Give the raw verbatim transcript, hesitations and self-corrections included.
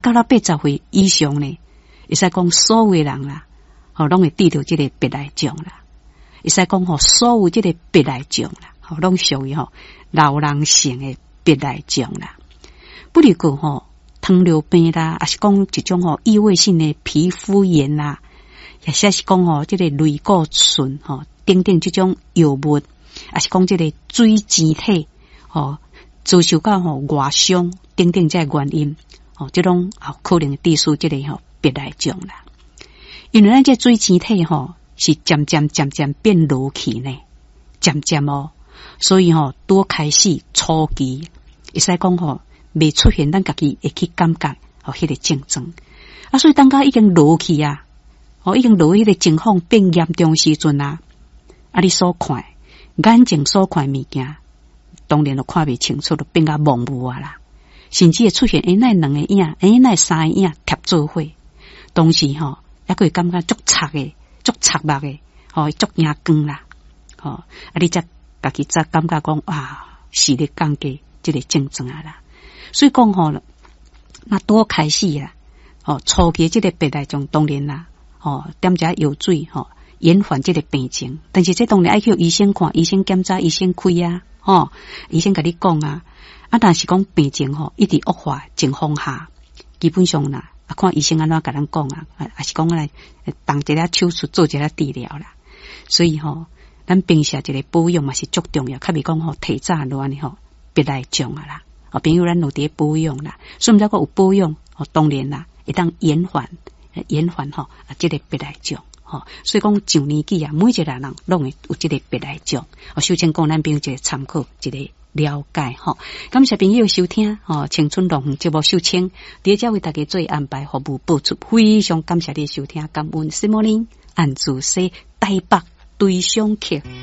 到了八十岁以上呢，会使讲所有的人啦，吼，拢会得到这个白内障啦。会使讲吼，所有这个白内障啦，吼，拢属于吼老人性的白内障啦。不离过吼，糖尿病啦，还是讲一种吼异位性的皮肤炎啦，也是是讲吼这个类固醇吼等等这种药物，还是讲这个水晶体吼遭受到吼外伤等等这原因，吼这种吼可能致使这个吼白内障啦。因为咱这水晶体吼是渐渐渐渐变老去呢，渐渐哦，所以吼多开始初期，会使讲吼未出现咱家己会去感觉吼迄个症状啊，所以当家已经老去啊，哦已经老迄个情况变严重时阵啊，啊你所看眼睛所看物件，当然都看未清楚，都变甲模糊啊啦，甚至会出现诶那两个影，诶那三个影贴做伙，同时吼还会感觉足擦诶。足赤目诶，吼足眼光啦，吼啊！你则家己则感觉讲啊，是咧降低即个症状啊啦。所以讲吼，那多开始啦，吼初期即个白内障当然啦，吼点遮药水吼延缓即个病情，但是这当然爱去医生看，医生检查，医生开啊，吼医生甲你讲啊，啊但是讲病情吼一直恶化情况下，基本上啦。啊，看医生安怎甲咱讲啊，还是讲来动一下手术做一下治疗啦。所以吼，咱平时一个保养嘛是足重要，较比讲吼提早落安尼吼别来种啊啦。啊，朋友咱有伫保养啦，所以毋则讲有保养，哦当然啦，会当延缓延缓吼啊，即、这个别来种吼。所以讲上年纪啊，每一个人拢会有即个别来种。哦，首先讲咱朋友一个参考一个。了解吼，感谢朋友收听吼，青春龙凤节目秀清，伫遮为大家做安排服务播出，非常感谢你收听，感恩 Good morning， 安住西台北对上客。